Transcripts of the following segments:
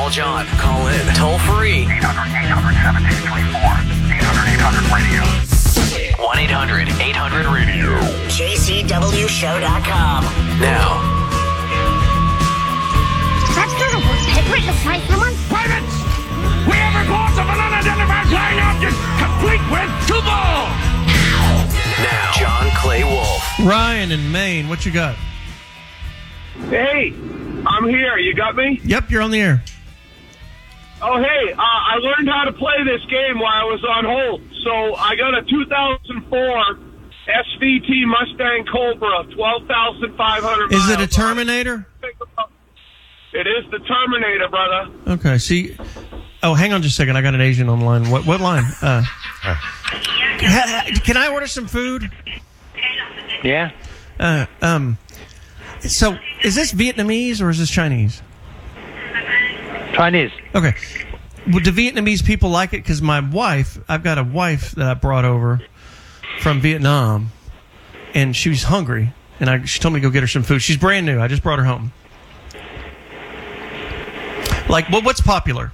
Call John. Call in. Toll free. 800-800-7824. 800-800-radio. 1-800-800-radio. JCWShow.com. Now. Privates! We have reports of an unidentified flying object complete with two balls! Now. John Clay Wolf. Ryan in Maine, what you got? Hey, I'm here. You got me? Yep, you're on the air. Oh, hey, I learned how to play this game while I was on hold. So I got a 2004 SVT Mustang Cobra, 12,500 miles. Is it a Terminator? It is the Terminator, brother. Okay, see. Oh, hang on just a second. I got an Asian online. What line? Can I order some food? Yeah. So, is this Vietnamese or is this Chinese? Chinese. Okay. Would the Vietnamese people like it? Because I've got a wife that I brought over from Vietnam, and she was hungry, and she told me to go get her some food. She's brand new. I just brought her home. Like, what's popular?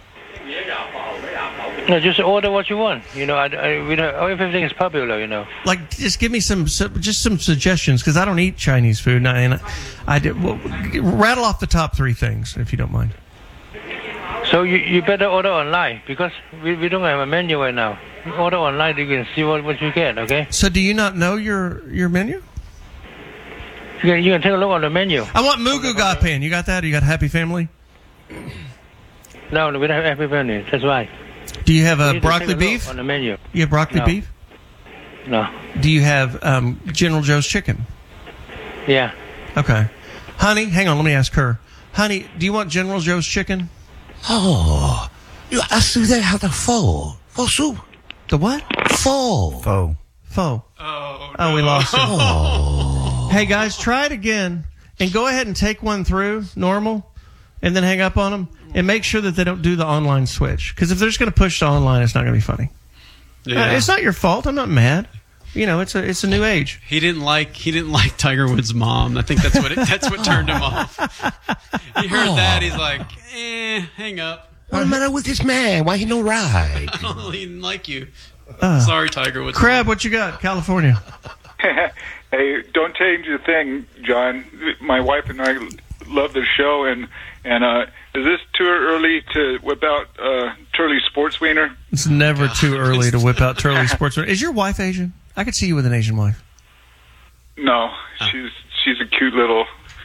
No, just order what you want. You know, everything is popular. You know. Like, just give me some suggestions because I don't eat Chinese food, and I rattle off the top 3 things if you don't mind. So you better order online because we don't have a menu right now. You order online, you can see what you get. Okay. So do you not know your menu? You can take a look on the menu. I want Mugu Gapan. You got that? Or you got Happy Family? No, we don't have Happy Family. That's right. Do you have broccoli beef? On the menu. You have broccoli beef? No. Do you have General Joe's chicken? Yeah. Okay. Honey, hang on. Let me ask her. Honey, do you want General Joe's chicken? Oh, you asked me that how to pho. Pho soup. The what? Pho. Oh, no. We lost her. Oh. Hey, guys, try it again. And go ahead and take one through, normal, and then hang up on them. And make sure that they don't do the online switch. Because if they're just going to push to online, it's not going to be funny. Yeah. It's not your fault. I'm not mad. You know, it's a new age. He didn't like Tiger Woods' mom. I think that's what turned him off. He heard that, he's like, hang up. What's the matter with this man? Why he no ride? Oh, he didn't like you. Sorry, Tiger Woods. Crab, what you got? California. Hey, don't change a thing, John. My wife and I love the show, and is this too early to whip out Turley Sports Wiener? It's never too early to whip out Turley Sports Wiener. Is your wife Asian? I could see you with an Asian wife. No, she's a cute little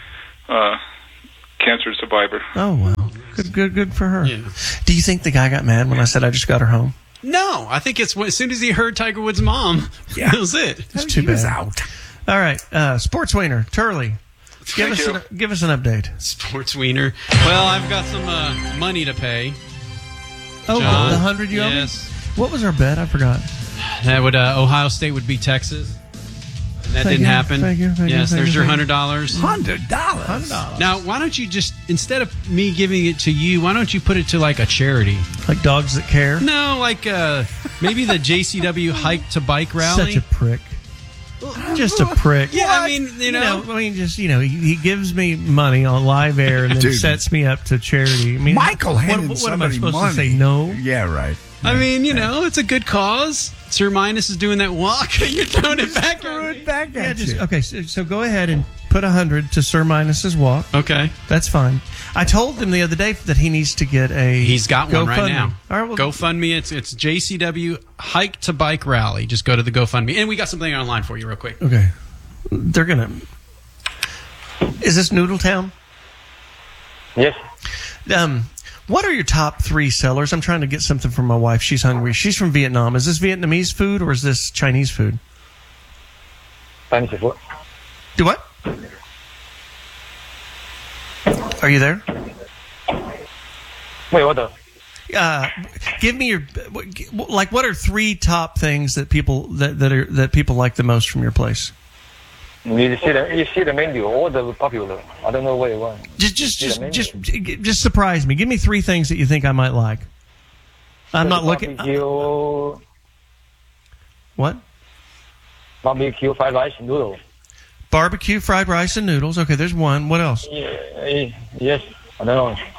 cancer survivor. Oh, well. Good for her. Yeah. Do you think the guy got mad when I said I just got her home? No, I think it's as soon as he heard Tiger Woods' mom, that was it. That's too bad. Out. All right, Sports Wiener, Turley. Give us an update. Sports Wiener. Well, I've got some money to pay. Oh, John, the 100 you owe me? Yes. What was our bet? I forgot. That would Ohio State would beat Texas. That didn't happen. Thank you. Yes, there's your $100. $100. Now, why don't you just, instead of me giving it to you, why don't you put it to like a charity? Like Dogs That Care? No, like maybe the JCW Hike to Bike Rally. Such a prick. Just a prick. Yeah, I mean, he gives me money on live air and then sets me up to charity. I mean, Michael handed what am I somebody supposed money. to say? No. Yeah, right. I mean, it's a good cause. Sir Minus is doing that walk. You're throwing it back at me. Okay, so go ahead and put 100 to Sir Minus's walk. Okay. That's fine. I told him the other day that he needs to get He's got one right GoFundMe. now. All right, well, GoFundMe. It's JCW Hike to Bike Rally. Just go to the GoFundMe. And we got something online for you real quick. Okay. They're going to... Is this Noodle Town? Yes. What are your top 3 sellers? I'm trying to get something for my wife. She's hungry. She's from Vietnam. Is this Vietnamese food or is this Chinese food? Chinese food. Do what? Are you there? Wait, what the? Give me your what are 3 top things that people that people like the most from your place? You see the menu, all the popular. I don't know what you want. Just surprise me. Give me 3 things that you think I might like. I'm not looking. Barbecue. What? Barbecue fried rice and noodles. Barbecue fried rice and noodles. Okay, there's one. What else? Yes. I don't know.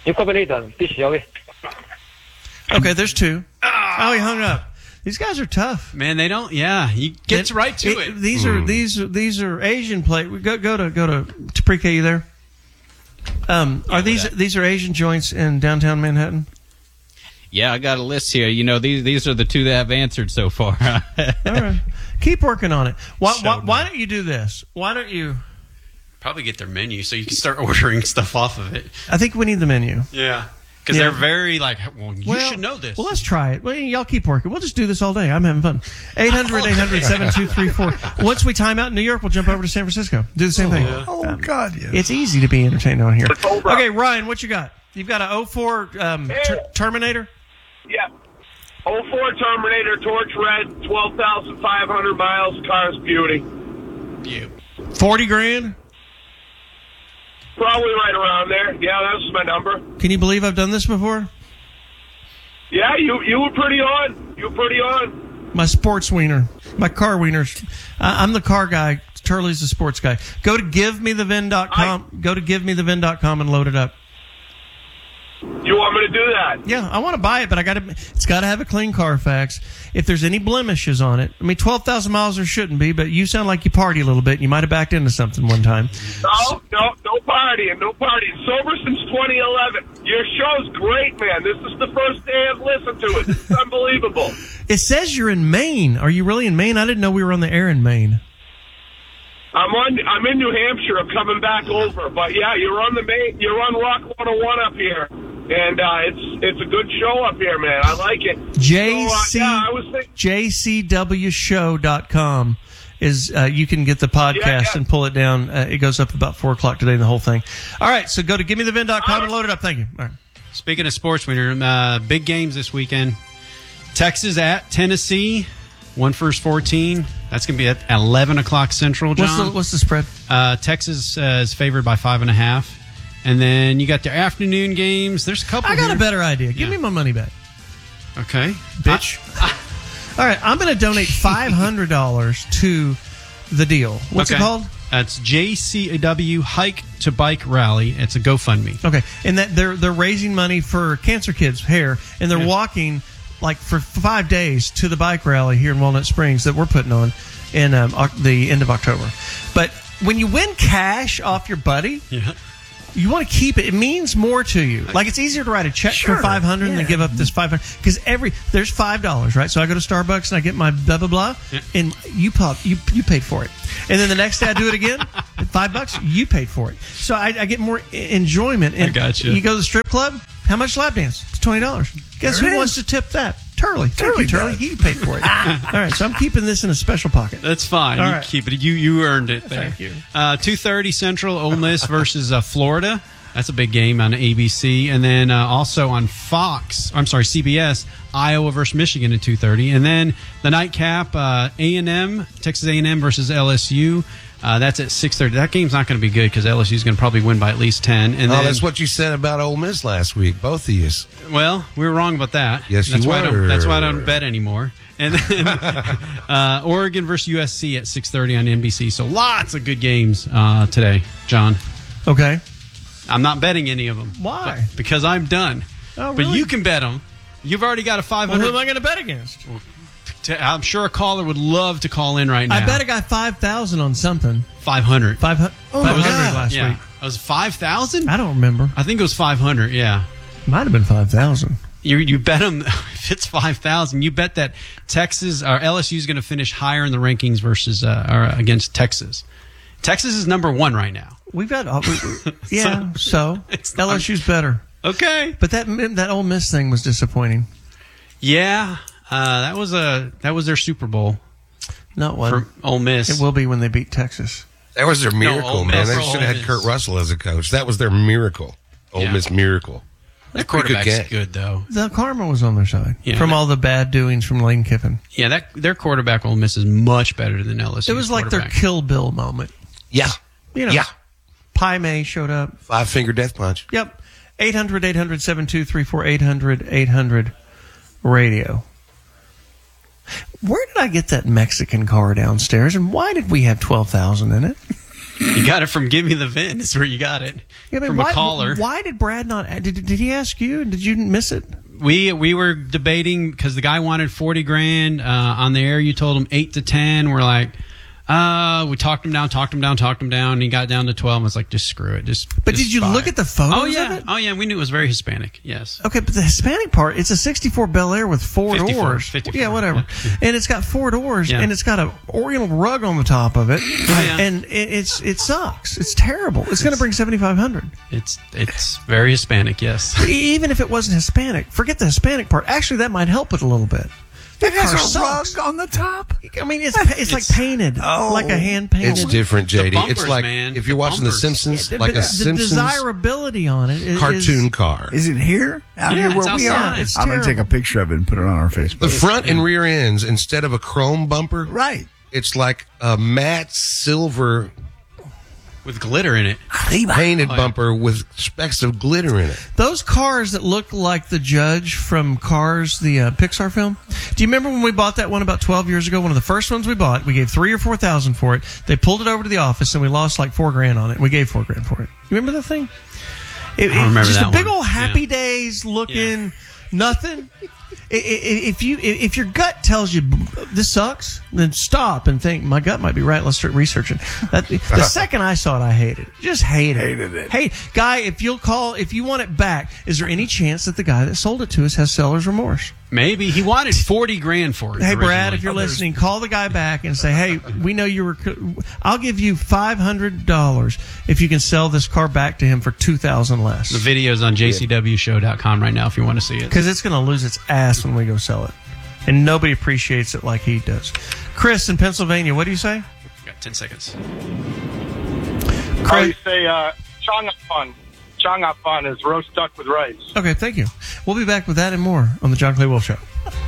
Okay, there's two. Oh, he hung up. These guys are tough. Man, they don't. Yeah, he gets right to it. These are Asian play. Go to pre-K. You there? Are these are Asian joints in downtown Manhattan? Yeah, I got a list here. You know, these are the two that have answered so far. All right, keep working on it. Why don't you do this? Why don't you probably get their menu so you can start ordering stuff off of it? I think we need the menu. Yeah. Because they're very like, you should know this. Well, let's try it. Well, y'all keep working. We'll just do this all day. I'm having fun. 800-800-7234. Once we time out in New York, we'll jump over to San Francisco. Do the same thing. Yeah. God, yeah. It's easy to be entertained on here. Okay, Ryan, what you got? You've got a 04 Terminator? Yeah. 04 Terminator, torch red, 12,500 miles, car's beauty. You. 40 grand? Probably right around there. Yeah, that's my number. Can you believe I've done this before? Yeah, you were pretty on. You were pretty on. My sports wiener. My car wieners. I'm the car guy. Turley's the sports guy. Go to givemethevin.com. Go to givemethevin.com and load it up. You want me to do that? Yeah, I want to buy it, but it's got to have a clean Carfax. If there's any blemishes on it, I mean, 12,000 miles there shouldn't be, but you sound like you party a little bit. You might have backed into something one time. No partying. Sober since 2011. Your show's great, man. This is the first day I've listened to it. It's unbelievable. It says you're in Maine. Are you really in Maine? I didn't know we were on the air in Maine. I'm in New Hampshire. I'm coming back over, but yeah, you're on Rock 101 up here, and it's a good show up here, man. I like it. JCWshow.com is you can get the podcast and pull it down. It goes up about 4 o'clock today, the whole thing. All right, so go to givemethevin.com and load it up. Thank you. All right. Speaking of sports, winner, big games this weekend. Texas at Tennessee. 1 first 14. That's going to be at 11 o'clock Central, John. What's the spread? Texas is favored by 5.5. And then you got the afternoon games. There's a couple. I got a better idea. Give me my money back. Okay. Bitch. All right, I'm going to donate $500 to the deal. What's it called? That's JCW Hike to Bike Rally. It's a GoFundMe. Okay, and that they're raising money for cancer kids' hair, and they're walking like for 5 days to the bike rally here in Walnut Springs that we're putting on in the end of October. But when you win cash off your buddy, you want to keep it. It means more to you. Like it's easier to write a check for $500 than give up this $500 because there's $5, right? So I go to Starbucks and I get my blah blah blah, and you paid for it. And then the next day I do it again, $5, you paid for it. So I get more enjoyment. And I got you. You go to the strip club. How much lap dance? It's $20. Guess who wants to tip that? Turley. Turley. He paid for it. All right, so I'm keeping this in a special pocket. That's fine. All you right. keep it. You earned it there. Thank you. 2:30 Central, Ole Miss versus Florida. That's a big game on ABC. And then also on CBS, Iowa versus Michigan at 2:30. And then the nightcap, A&M, Texas A&M versus LSU. That's at 6:30. That game's not going to be good because LSU is going to probably win by at least 10. And then, that's what you said about Ole Miss last week, both of you. Well, we were wrong about that. Yes, that's you why were. That's why I don't bet anymore. And then Oregon versus USC at 6:30 on NBC. So lots of good games today, John. Okay. I'm not betting any of them. Why? Because I'm done. Oh, but really? you can bet them. You've already got a 500. Well, who am I going to bet against? I'm sure a caller would love to call in right now. I bet I got 5,000 on something. 500. 500. Oh, my 500 God. Last yeah. week. It was 5,000? I don't remember. I think it was 500, yeah. Might have been 5,000. You bet them, if it's 5,000, you bet that Texas or LSU is going to finish higher in the rankings versus or against Texas. Texas is number 1 right now. We've got, so LSU's better. Okay. But that Ole Miss thing was disappointing. Yeah, that was their Super Bowl. Not one. For Ole Miss. It will be when they beat Texas. That was their miracle, man. They should have had Kurt Russell as a coach. That was their miracle. Ole Miss miracle. Their quarterback's good, though. The karma was on their side from all the bad doings from Lane Kiffin. Yeah, their quarterback, Ole Miss, is much better than LSU. It was like their Kill Bill moment. Yeah. Yeah. Pi May showed up. 5-finger death punch. Yep. 800-800-7234, 800-800-radio. Where did I get that Mexican car downstairs, and why did we have 12,000 in it? You got it from Give Me the VIN. Is where you got it. Yeah, from a caller. Why did Brad not? Did he ask you? Did you miss it? We were debating because the guy wanted $40,000 on the air. You told him 8 to 10. We're like, we talked him down. And he got down to 12. I was like, just screw it. But did you look at the photos of it? Oh yeah, we knew it was very Hispanic. Yes. Okay, but the Hispanic part, it's a '64 Bel Air with 4 doors. 54. Yeah, whatever. Yeah. And it's got 4 doors, and it's got an Oriental rug on the top of it, and it sucks. It's terrible. It's going to bring 7,500. It's very Hispanic. Yes. Even if it wasn't Hispanic, forget the Hispanic part. Actually, that might help it a little bit. It has a rug on the top. I mean, it's like painted, like a hand painted. It's different, JD. Bumpers, it's like man. if you're watching The Simpsons, like a Simpsons desirability on it cartoon car. Is it here? Out here where we are? I'm going to take a picture of it and put it on our Facebook. The front and rear ends, instead of a chrome bumper, right? It's like a matte silver with glitter in it, painted bumper with specks of glitter in it. Those cars that look like the Judge from Cars, the Pixar film. Do you remember when we bought that one about 12 years ago? One of the first ones we bought. We gave $3,000 or $4,000 for it. They pulled it over to the office and we lost like $4,000 on it. We gave $4,000 for it. You remember that thing? I remember just that a big one. old Happy Days looking nothing. If your gut tells you this sucks, then stop and think, my gut might be right. Let's start researching. The second I saw it, I hated it. Just hated it. Hey, guy, if you want it back, is there any chance that the guy that sold it to us has seller's remorse? Maybe he wanted $40,000 for it. Hey, originally. Brad, if you're listening, call the guy back and say, "Hey, we know you were. I'll give you $500 if you can sell this car back to him for $2,000 less." The video's on jcwshow.com right now if you want to see it. Because it's going to lose its ass when we go sell it, and nobody appreciates it like he does. Chris in Pennsylvania, what do you say? Got 10 seconds. I say Chong Up Fun is roast duck with rice. Okay, thank you. We'll be back with that and more on the John Clay Wolf Show.